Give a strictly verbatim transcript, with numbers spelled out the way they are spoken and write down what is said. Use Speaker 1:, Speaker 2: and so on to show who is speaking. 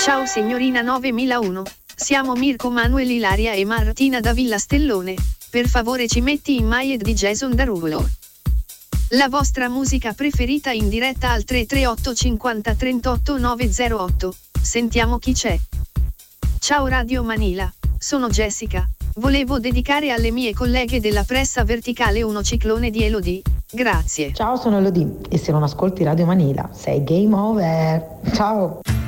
Speaker 1: Ciao signorina novemilauno, siamo Mirko, Manuel, Ilaria e Martina da Villa Stellone, per favore ci metti in Mayed di Jason Derulo. La vostra musica preferita in diretta al tre tre otto cinquanta trentotto novecentotto, sentiamo chi c'è. Ciao Radio Manila, sono Jessica, volevo dedicare alle mie colleghe della pressa verticale uno ciclone di Elodie, grazie.
Speaker 2: Ciao, sono Elodie e se non ascolti Radio Manila sei game over. Ciao.